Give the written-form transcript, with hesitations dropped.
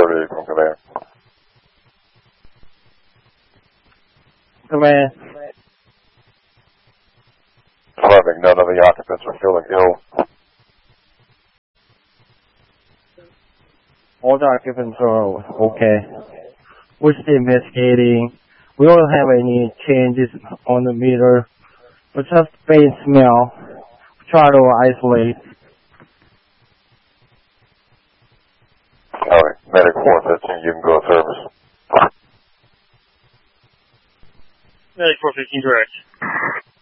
438 from command. Command. Confirming none of the occupants are feeling ill. All the occupants are okay. We're still investigating. We don't have any changes on the meter, but just faint smell. Try to isolate. Alright, medic 415, you can go to service. Medic 415 direct.